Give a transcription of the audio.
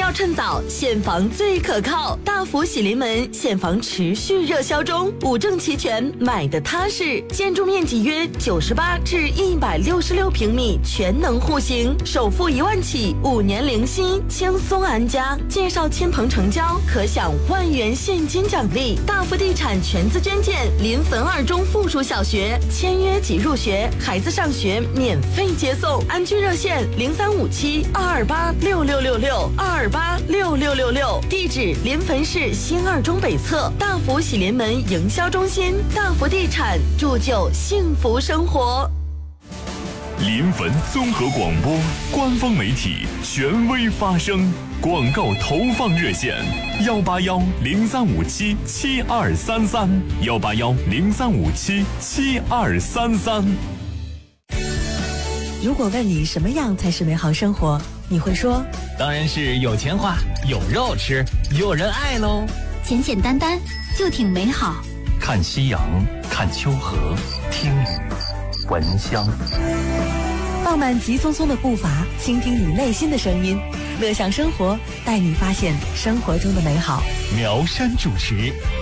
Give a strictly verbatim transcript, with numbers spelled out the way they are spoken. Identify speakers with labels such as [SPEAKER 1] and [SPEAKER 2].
[SPEAKER 1] 要趁早，现房最可靠。大福喜临门现房持续热销中，五证齐全，买的踏实。建筑面积约九十八至一百六十六平米，全能户型，首付一万起，五年零息，轻松安家。介绍亲朋成交，可享万元现金奖励。大福地产全资捐建临汾二中附属小学，签约即入学，孩子上学免费接送。安居热线零三五七二二八六六六六二二八六六六六，地址临汾市新二中北侧大福喜临门营销中心。大福地产，铸就幸福生活。
[SPEAKER 2] 临汾综合广播官方媒体，权威发声。广告投放热线：幺八幺零三五七七二三三，幺八幺零三五七七二三三。
[SPEAKER 3] 如果问你什么样才是美好生活，你会说，
[SPEAKER 4] 当然是有钱花，有肉吃，有人爱喽。
[SPEAKER 5] 简简单单就挺美好。
[SPEAKER 6] 看夕阳，看秋荷，听雨，闻香。
[SPEAKER 3] 放慢急匆匆的步伐，倾听你内心的声音，乐享生活，带你发现生活中的美好。
[SPEAKER 6] 苗山主持，